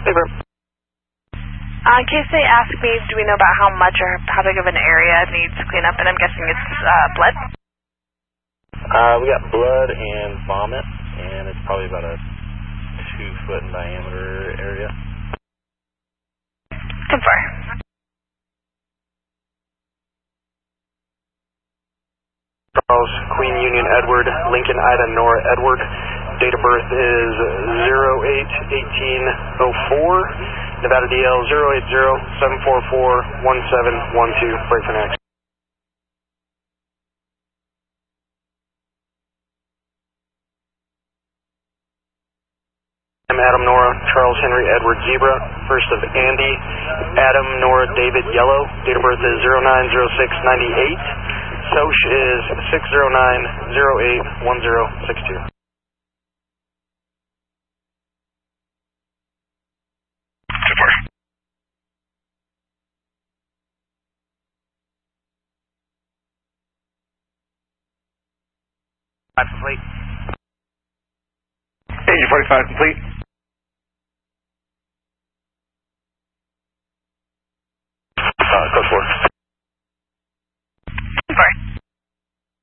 Paper. In case they ask me, do we know about how much or how big of an area needs cleanup? And I'm guessing it's blood. We got blood and vomit, and it's probably about a 2-foot in diameter area. 10-4. Charles, Queen Union Edward, Lincoln Ida Nora Edward. Date of birth is 08-18-04. Nevada DL 080-744-1712. Break for next. I'm Adam Nora, Charles Henry Edward Zebra. First of Andy, Adam Nora David Yellow. Date of birth is 09-06-98. SOCH is 609-08-1062. Complete. Agent 45 complete.